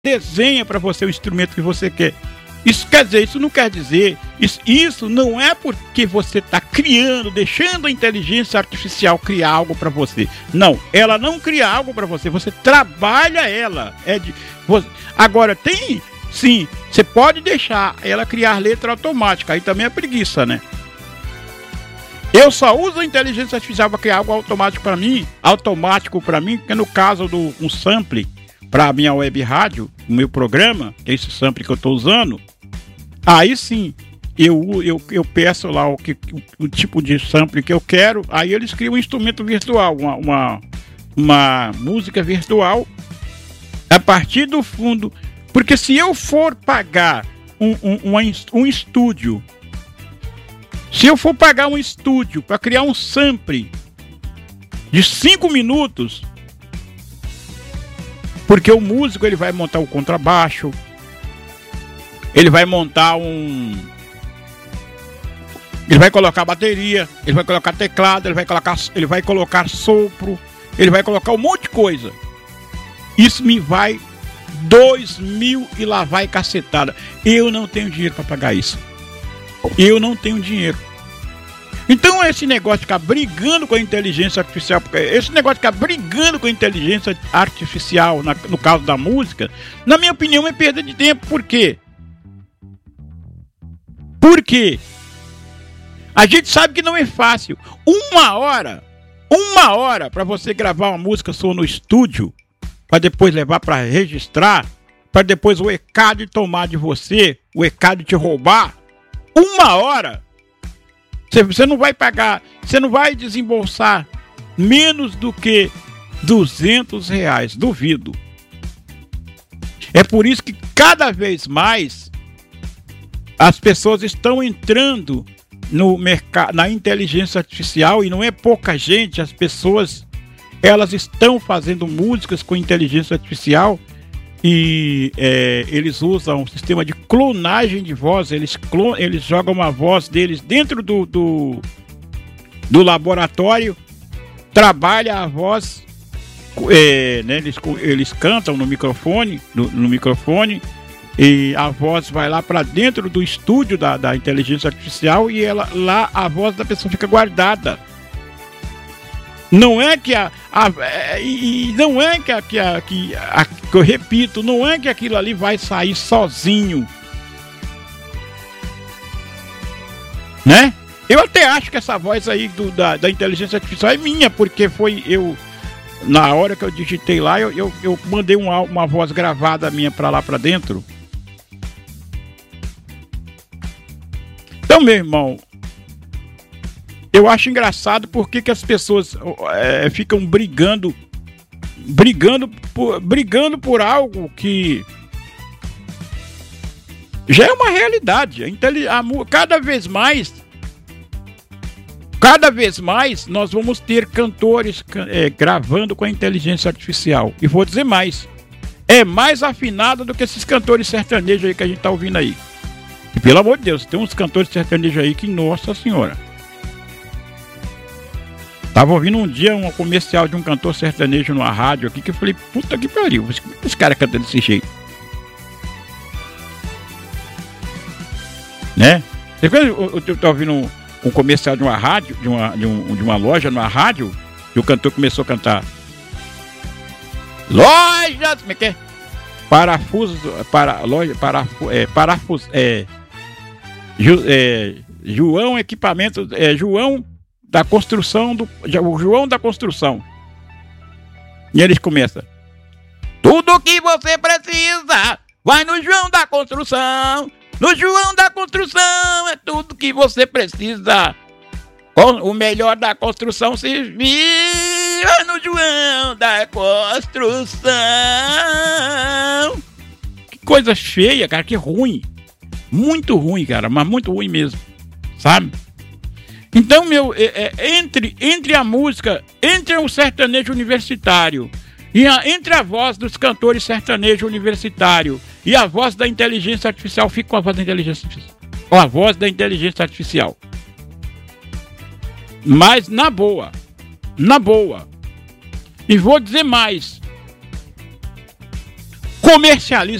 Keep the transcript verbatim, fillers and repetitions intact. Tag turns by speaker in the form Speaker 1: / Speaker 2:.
Speaker 1: desenha para você o instrumento que você quer. Isso quer dizer, isso não quer dizer, isso, isso não é porque você está criando, deixando a inteligência artificial criar algo para você. Não, ela não cria algo para você, você trabalha ela. É de, você, agora, tem, sim, você pode deixar ela criar letra automática, aí também é preguiça, né? Eu só uso a inteligência artificial para criar algo automático para mim, automático para mim, que no caso do um sample para a minha web rádio, o meu programa, que é esse sample que eu estou usando, aí sim, eu, eu, eu peço lá o, que, o, o tipo de sample que eu quero, aí eles criam um instrumento virtual, uma, uma, uma música virtual, a partir do fundo, porque se eu for pagar um, um, uma, um estúdio, se eu for pagar um estúdio para criar um sample de cinco minutos, porque o músico ele vai montar o contrabaixo, ele vai montar um... Ele vai colocar bateria, ele vai colocar teclado, ele vai colocar, ele vai colocar sopro, ele vai colocar um monte de coisa. Isso me vai dois mil e lá vai cacetada. Eu não tenho dinheiro para pagar isso. Eu não tenho dinheiro. Então esse negócio de ficar brigando com a inteligência artificial, esse negócio de ficar brigando com a inteligência artificial, na, no caso da música, na minha opinião é perda de tempo. Por quê? Por quê? A gente sabe que não é fácil. Uma hora, uma hora para você gravar uma música sua no estúdio, para depois levar para registrar, para depois o E C A D tomar de você, o E C A D te roubar, uma hora. Você não vai pagar, você não vai desembolsar menos do que duzentos reais, duvido. É por isso que cada vez mais as pessoas estão entrando no mercado, na inteligência artificial, e não é pouca gente, as pessoas, elas estão fazendo músicas com inteligência artificial e é, eles usam um sistema de clonagem de voz, eles, clon, eles jogam uma voz deles dentro do, do, do laboratório, trabalha a voz, é, né, eles, eles cantam no microfone, no, no microfone, e a voz vai lá para dentro do estúdio da, da inteligência artificial e ela, lá a voz da pessoa fica guardada. Não é que a, a e não é que a, que, a, que, a, que eu repito, não é que aquilo ali vai sair sozinho, né? Eu até acho que essa voz aí do, da, da inteligência artificial é minha, porque foi eu, na hora que eu digitei lá, eu, eu, eu mandei uma, uma voz gravada minha para lá para dentro. Então, meu irmão, eu acho engraçado porque que as pessoas é, ficam brigando, brigando por, brigando por algo que já é uma realidade. A, a, cada vez mais, cada vez mais nós vamos ter cantores é, gravando com a inteligência artificial. E vou dizer mais, é mais afinado do que esses cantores sertanejos aí que a gente tá ouvindo aí. E pelo amor de Deus, tem uns cantores sertanejos aí que, nossa senhora. Tava ouvindo um dia um comercial de um cantor sertanejo numa rádio aqui, que eu falei, puta que pariu, esse cara canta desse jeito, né? Eu, eu tô ouvindo um, um comercial de uma rádio, de uma, de, um, de uma loja numa rádio, e o cantor começou a cantar lojas, como é que é? Parafuso, para, loja, parafu, é, parafuso, é, Ju, é, João Equipamento, é, João da construção, do o João da construção. E eles começam: tudo que você precisa vai no João da construção. No João da construção é tudo que você precisa. Com o melhor da construção civil é no João da construção. Que coisa feia, cara, que ruim. Muito ruim, cara, mas muito ruim mesmo, sabe? Então, meu, é, é, entre, entre a música, entre o sertanejo universitário, e a, entre a voz dos cantores sertanejo universitário e a voz da inteligência artificial, fica com a voz da inteligência artificial. Ó, a voz da inteligência artificial. Mas na boa, na boa. E vou dizer mais. comercializa